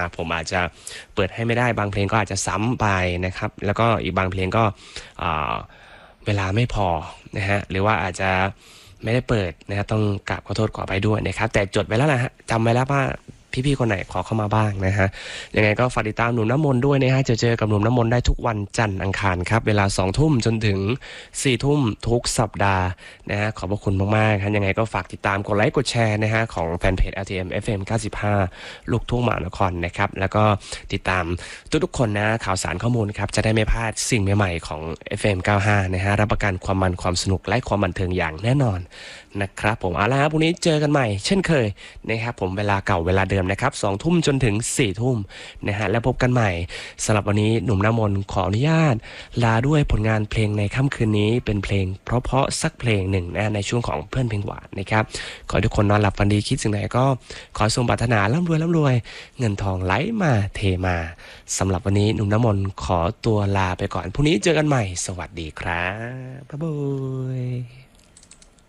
ผมอาจจะเปิดให้ไม่ได้บางเพลงก็อาจจะซ้ำไปนะครับแล้วก็อีกบางเพลงก็เวลาไม่พอนะฮะหรือว่าอาจจะไม่ได้เปิดนะฮะต้องกราบขอโทษขอไปด้วยนะครับแต่จดไว้แล้วนะฮะจำไว้แล้วว่าพี่ๆคนไหนขอเข้ามาบ้างนะฮะยังไงก็ฝากติดตามหนุ่มน้ำมนต์ด้วยนะฮะเจอกับหนุ่มน้ำมนต์ได้ทุกวันจันทร์อังคารครับเวลา2 ทุ่มจนถึง4 ทุ่มทุกสัปดาห์นะฮะขอบพระคุณมากๆครับยังไงก็ฝากติดตามกดไลค์กดแชร์นะฮะของแฟนเพจ LTM FM 95ลูกทุ่งมหานครนะครับแล้วก็ติดตามทุกๆคนนะข่าวสารข้อมูลครับจะได้ไม่พลาดสิ่งใหม่ๆของ FM 95นะฮะรับประกันความมันความสนุกและความบันเทิงอย่างแน่นอนนะครับผมเอาละครับพรุ่งนี้เจอกันใหม่เช่นเคยนะครับผมเวลาเก่าเวลาเดิมนะครับ2 ทุ่มจนถึง4 ทุ่มนะฮะแล้วพบกันใหม่สำหรับวันนี้หนุ่มน้ำมนต์ขออนุญาตลาด้วยผลงานเพลงในค่ำคืนนี้เป็นเพลงเพราะๆสักเพลงหนึ่งนะในช่วงของเพื่อนเพลงหวานนะครับขอให้ทุกคนนอนหลับฝันดีคิดสิ่งไหนก็ขอสมปรารถนาร่ำรวยเงินทองไหลมาเทมาสำหรับวันนี้หนุ่มน้ำมนต์ขอตัวลาไปก่อนพรุ่งนี้เจอกันใหม่สวัสดีครับบ๊ายบาย